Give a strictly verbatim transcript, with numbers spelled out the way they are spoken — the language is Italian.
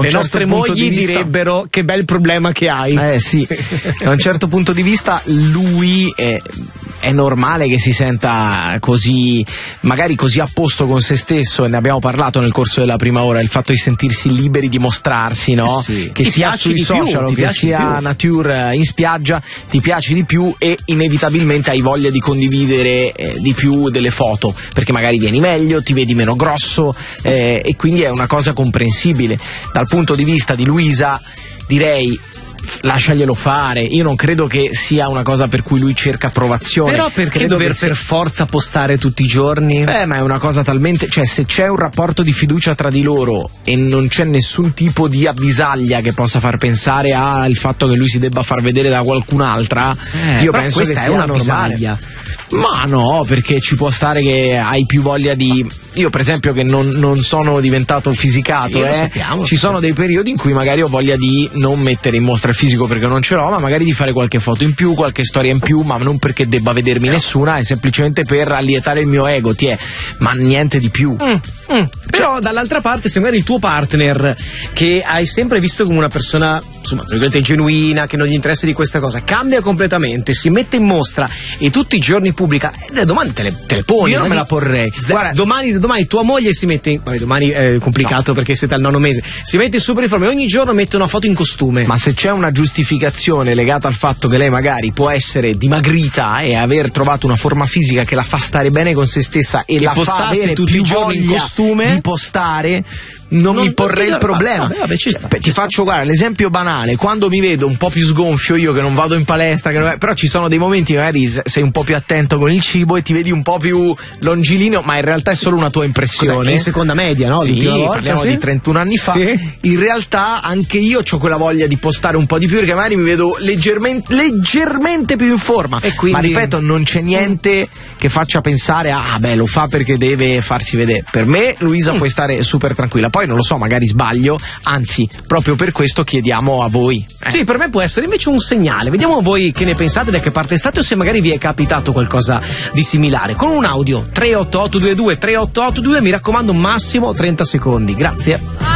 le certo nostre punto mogli di vista... direbbero che bel problema che hai. Eh sì, da un certo punto di vista lui è, è normale che si senta così, magari così a posto con se stesso, e ne abbiamo parlato nel corso della prima ora, il fatto di sentirsi liberi di mostrarsi, no? Sì. Che Ti sia piaci sui di più, social o ti che piaci di sia più. nature in spiaggia, ti piaci di più e inevitabilmente hai voglia di condividere eh, di più delle foto, perché magari vieni meglio, ti vedi meno grosso, eh, e quindi è una cosa comprensibile. Dal punto di vista di Luisa direi lasciaglielo fare, io non credo che sia una cosa per cui lui cerca approvazione. Però perché Credo dover che sia- per forza postare tutti i giorni? Eh, ma è una cosa talmente, cioè se c'è un rapporto di fiducia tra di loro e non c'è nessun tipo di avvisaglia che possa far pensare al fatto che lui si debba far vedere da qualcun'altra, Eh, io però penso che questa è sia una normale. avvisaglia. Ma no, perché ci può stare che hai più voglia di... Io per esempio che non, non sono diventato fisicato, Sì, lo eh, sappiamo, ci sono dei periodi in cui magari ho voglia di non mettere in mostra il fisico perché non ce l'ho, ma magari di fare qualche foto in più, qualche storia in più, ma non perché debba vedermi nessuna, è semplicemente per allietare il mio ego, ti è, ma niente di più. Mm, mm. Però dall'altra parte, se magari il tuo partner, che hai sempre visto come una persona, insomma, tra virgolette, genuina, che non gli interessa di questa cosa, cambia completamente, si mette in mostra e tutti i giorni pubblica, e le domande te le, te le poni. Io non no? me la porrei. Z- Guarda, domani, domani tua moglie si mette in, vabbè, domani è complicato perché siete al nono mese, si mette in super uniforme, ogni giorno mette una foto in costume. ma se c'è una giustificazione legata al fatto che lei magari può essere dimagrita e aver trovato una forma fisica che la fa stare bene con se stessa e, E la fa postarsi avere tutti più i giorni in voglia costume, di postare, non, Non- mi porrei non il ti- problema. vabbè, vabbè, ci sta, Beh, ci ti sta. faccio, guarda, l'esempio banale: quando mi vedo un po' più sgonfio, io che non vado in palestra, che non- però ci sono dei momenti magari se- sei un po' più attento con il cibo e ti vedi un po' più longilineo, ma in realtà è solo una tua impressione. Cos'è, in seconda media, no? Sì, L'ultima volta, parliamo sì? di trentuno anni fa. Sì. In realtà anche io ho quella voglia di postare un po' di più perché magari mi vedo leggermente, leggermente più in forma. E quindi- Ma ripeto, non c'è niente che faccia pensare ah beh, lo fa perché deve farsi vedere. Per me Luisa Mm. puoi stare super tranquilla. Poi non lo so, magari sbaglio, anzi proprio per questo chiediamo a voi. Eh. Sì, per me può essere invece un segnale. Vediamo voi che ne pensate, da che parte state, o se magari vi è capitato qualcosa di similare. Con un audio tre otto otto due due tre otto otto due, mi raccomando, massimo trenta secondi. Grazie.